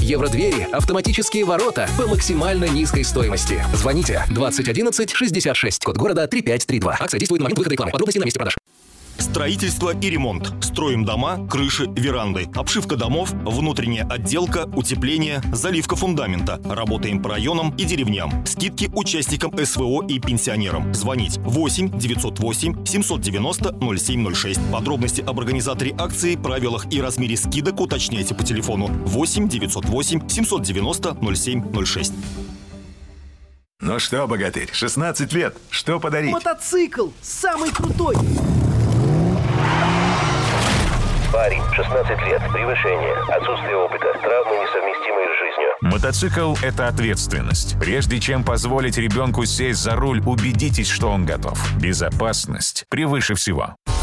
Евродвери, автоматические ворота по максимально низкой стоимости. Звоните 20 11 66, код города 3532. Акция действует на момент выхода рекламы. Подробности на месте продаж. Строительство и ремонт. Строим дома, крыши, веранды. Обшивка домов, внутренняя отделка, утепление, заливка фундамента. Работаем по районам и деревням. Скидки участникам СВО и пенсионерам. Звонить 8 908 790 0706. Подробности об организаторе акции, правилах и размере скидок уточняйте по телефону 8 908 790 0706. Ну что, богатырь, 16 лет, что подарить? Мотоцикл, самый крутой! Парень, 16 лет, превышение, отсутствие опыта, травмы, несовместимые с жизнью. Мотоцикл – это ответственность. Прежде чем позволить ребенку сесть за руль, убедитесь, что он готов. Безопасность превыше всего.